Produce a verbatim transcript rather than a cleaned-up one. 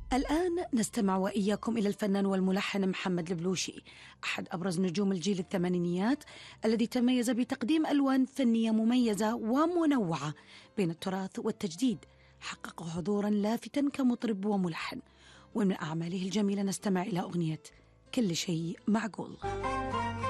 الآن نستمع وإياكم إلى الفنان والملحن محمد البلوشي، أحد أبرز نجوم الجيل الثمانينيات الذي تميز بتقديم ألوان فنية مميزة ومنوعة بين التراث والتجديد. حقق حضورا لافتا كمطرب وملحن، ومن أعماله الجميلة نستمع إلى أغنية كل شيء معقول.